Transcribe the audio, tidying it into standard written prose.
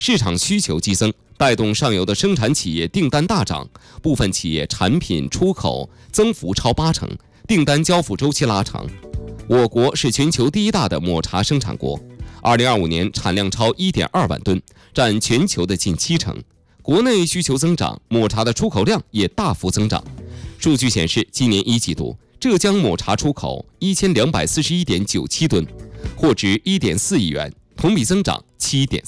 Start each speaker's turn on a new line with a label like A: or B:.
A: 市场需求激增，带动上游的生产企业订单大涨，部分企业产品出口增幅超80%，订单交付周期拉长。我国是全球第一大的抹茶生产国，2025年产量超1.2万吨，占全球的近70%。国内需求增长，抹茶的出口量也大幅增长。数据显示，今年1季度，浙江抹茶出口1241.97吨，货值1.4亿元，同比增长7.3%。